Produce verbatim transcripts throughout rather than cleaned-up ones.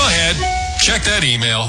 ahead. Check that email.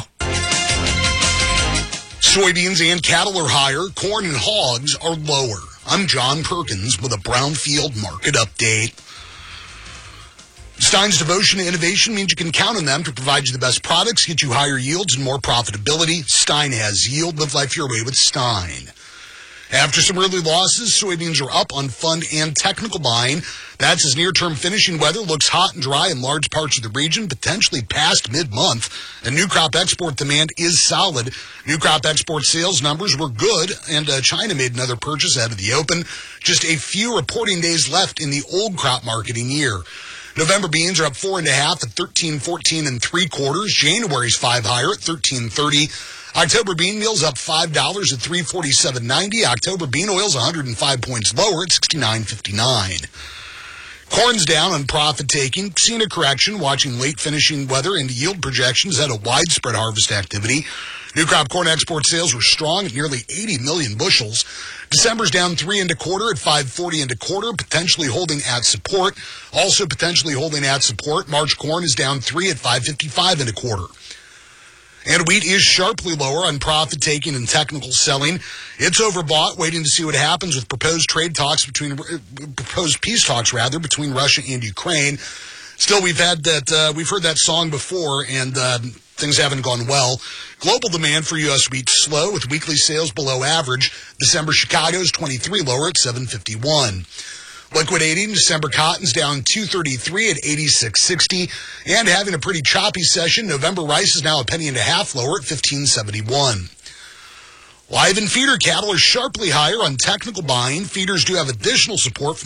Soybeans and cattle are higher. Corn and hogs are lower. I'm John Perkins with a Brownfield Market Update. Stein's devotion to innovation means you can count on them to provide you the best products, get you higher yields and more profitability. Stein has yield. Live life your way with Stein. After some early losses, soybeans are up on fund and technical buying. That's as near-term finishing weather looks hot and dry in large parts of the region, potentially past mid-month. And new crop export demand is solid. New crop export sales numbers were good, and uh, China made another purchase out of the open. Just a few reporting days left in the old crop marketing year. November beans are up four and a half at thirteen fourteen and three quarters. January's five higher at thirteen thirty. October bean meal's up five dollars at three forty-seven ninety. October bean oil's one hundred five points lower at sixty-nine fifty-nine. Corn's down on profit taking. Seen a correction, watching late finishing weather and yield projections at a widespread harvest activity. New crop corn export sales were strong at nearly eighty million bushels. December's down three and a quarter at five forty and a quarter, potentially holding at support. Also potentially holding at support. March corn is down three at five fifty-five and a quarter. And wheat is sharply lower on profit-taking and technical selling. It's overbought, waiting to see what happens with proposed trade talks between, uh, proposed peace talks rather, between Russia and Ukraine. Still, we've had that, uh, we've heard that song before, and uh, things haven't gone well. Global demand for U S wheat slow, with weekly sales below average. December Chicago's twenty-three lower at seven fifty-one. Liquidating, December cotton's down two thirty-three at eighty-six sixty, and having a pretty choppy session. November rice is now a penny and a half lower at fifteen seventy-one. Live and feeder cattle are sharply higher on technical buying. Feeders do have additional support from